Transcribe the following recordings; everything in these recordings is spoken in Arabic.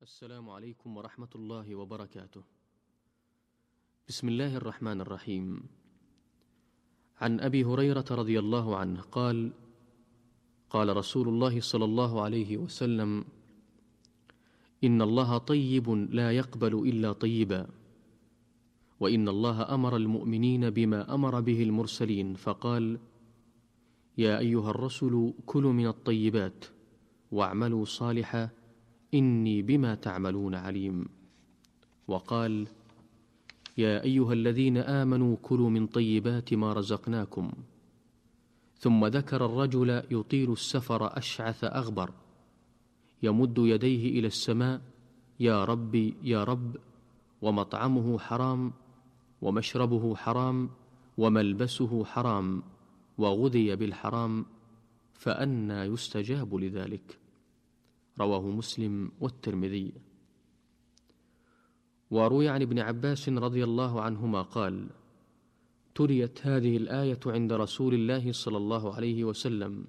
السلام عليكم ورحمة الله وبركاته. بسم الله الرحمن الرحيم. عن أبي هريرة رضي الله عنه قال: قال رسول الله صلى الله عليه وسلم: إن الله طيب لا يقبل إلا طيبا، وإن الله أمر المؤمنين بما أمر به المرسلين فقال: يا أيها الرسل كلوا من الطيبات واعملوا صالحا إني بما تعملون عليم. وقال: يا أيها الذين آمنوا كلوا من طيبات ما رزقناكم. ثم ذكر الرجل يطيل السفر أشعث أغبر يمد يديه إلى السماء: يا ربي يا رب، ومطعمه حرام ومشربه حرام وملبسه حرام وغذي بالحرام، فأنى يستجاب لذلك؟ رواه مسلم والترمذي. وروي عن ابن عباس رضي الله عنهما قال: تليت هذه الآية عند رسول الله صلى الله عليه وسلم: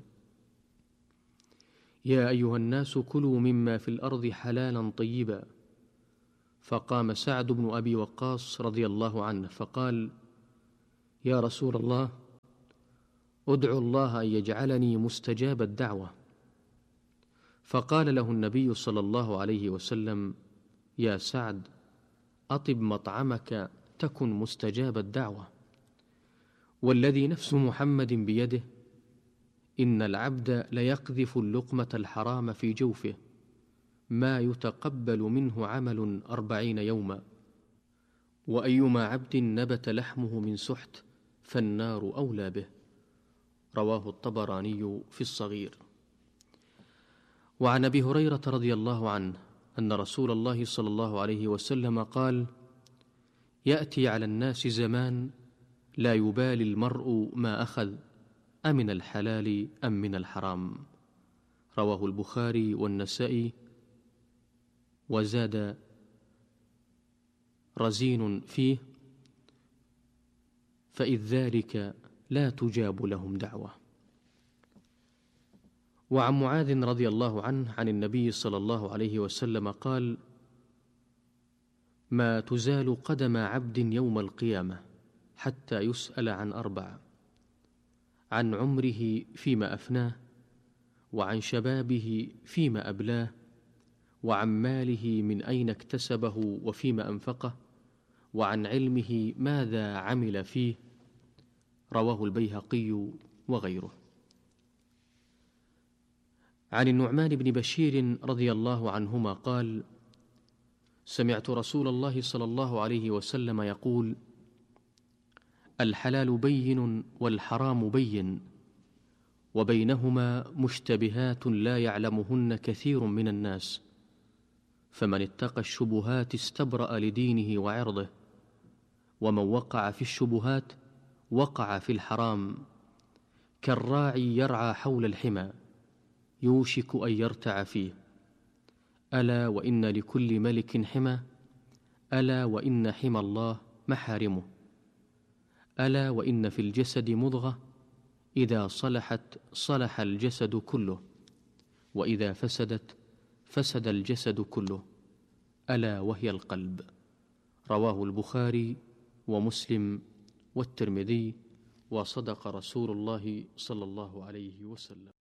يا أيها الناس كلوا مما في الأرض حلالا طيبا. فقام سعد بن أبي وقاص رضي الله عنه فقال: يا رسول الله، ادعو الله أن يجعلني مستجاب الدعوة. فقال له النبي صلى الله عليه وسلم: يا سعد، أطب مطعمك تكن مستجاب الدعوة، والذي نفس محمد بيده إن العبد ليقذف اللقمة الحرام في جوفه ما يتقبل منه عمل 40 يوما، وأيما عبد نبت لحمه من سحت فالنار أولى به. رواه الطبراني في الصغير. وعن أبي هريرة رضي الله عنه أن رسول الله صلى الله عليه وسلم قال: يأتي على الناس زمان لا يبالي المرء ما أخذ أمن الحلال أم من الحرام. رواه البخاري والنسائي. وزاد رزين فيه: فإذ ذلك لا تجاب لهم دعوة. وعن معاذ رضي الله عنه عن النبي صلى الله عليه وسلم قال: ما تزال قدم عبد يوم القيامة حتى يسأل عن 4: عن عمره فيما أفناه، وعن شبابه فيما أبلاه، وعن ماله من أين اكتسبه وفيما أنفقه، وعن علمه ماذا عمل فيه. رواه البيهقي وغيره. عن النعمان بن بشير رضي الله عنهما قال: سمعت رسول الله صلى الله عليه وسلم يقول: الحلال بين والحرام بين، وبينهما مشتبهات لا يعلمهن كثير من الناس، فمن اتقى الشبهات استبرأ لدينه وعرضه، ومن وقع في الشبهات وقع في الحرام، كالراعي يرعى حول الحمى يوشك أن يرتع فيه. ألا وإن لكل ملك حمى، ألا وإن حمى الله محارمه، ألا وإن في الجسد مضغة إذا صلحت صلح الجسد كله، وإذا فسدت فسد الجسد كله، ألا وهي القلب. رواه البخاري ومسلم والترمذي، وصدق رسول الله صلى الله عليه وسلم.